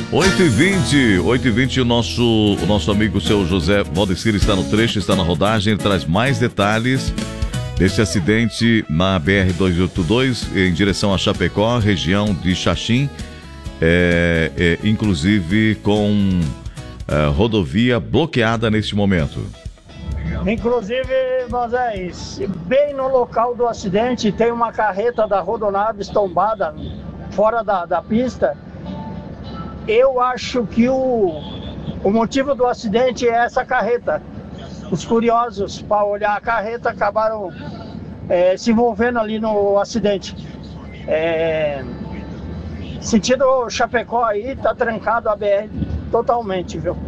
8h20, o nosso amigo seu José Valdecir está no trecho, está na rodagem, ele traz mais detalhes desse acidente na BR-282 em direção a Chapecó, região de Xaxim, inclusive com rodovia bloqueada neste momento. Inclusive, Moisés, bem no local do acidente tem uma carreta da Rodonaves tombada fora da pista. Eu acho que o motivo do acidente é essa carreta. Os curiosos, para olhar a carreta, acabaram se envolvendo ali no acidente. Sentido Chapecó aí, tá trancado a BR totalmente, viu?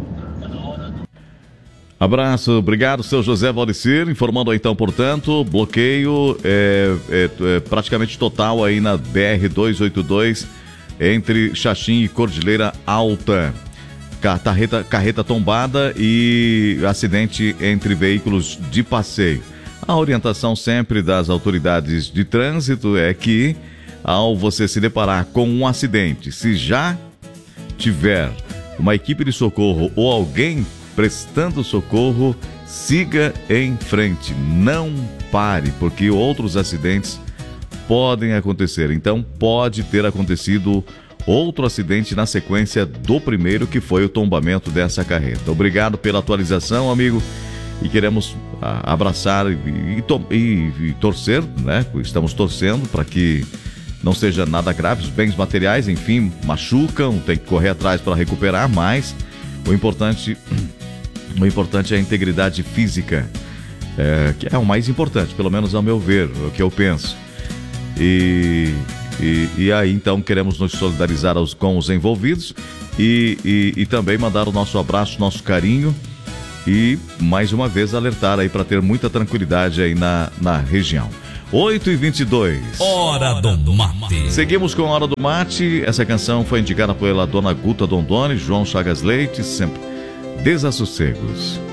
Abraço, obrigado, seu José Valdecir, informando aí então, portanto, bloqueio praticamente total aí na BR-282 entre Xaxim e Cordilheira Alta. Carreta tombada e acidente entre veículos de passeio. A orientação sempre das autoridades de trânsito é que, ao você se deparar com um acidente, se já tiver uma equipe de socorro ou alguém prestando socorro, siga em frente, não pare, porque outros acidentes podem acontecer. Então, pode ter acontecido outro acidente na sequência do primeiro, que foi o tombamento dessa carreta. Obrigado pela atualização, amigo, e queremos abraçar e torcer, né? Estamos torcendo para que não seja nada grave. Os bens materiais, enfim, machucam, tem que correr atrás para recuperar, mas o importante é a integridade física, que é o mais importante, pelo menos ao meu ver, o que eu penso. E aí, então, queremos nos solidarizar com os envolvidos e também mandar o nosso abraço, nosso carinho e, mais uma vez, alertar aí para ter muita tranquilidade aí na região. 8h22. Hora do Mate. Seguimos com a Hora do Mate. Essa canção foi indicada pela dona Guta Dondoni, João Chagas Leite, sempre Desassossegos.